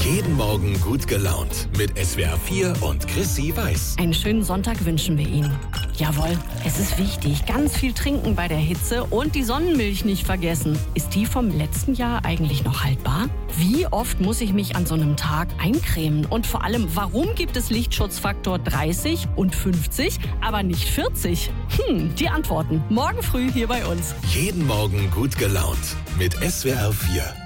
Jeden Morgen gut gelaunt mit SWR 4 und Chrissy Weiß. Einen schönen Sonntag wünschen wir Ihnen. Jawohl, es ist wichtig, ganz viel trinken bei der Hitze und die Sonnenmilch nicht vergessen. Ist die vom letzten Jahr eigentlich noch haltbar? Wie oft muss ich mich an so einem Tag eincremen? Und vor allem, warum gibt es Lichtschutzfaktor 30 und 50, aber nicht 40? Die Antworten morgen früh hier bei uns. Jeden Morgen gut gelaunt mit SWR 4.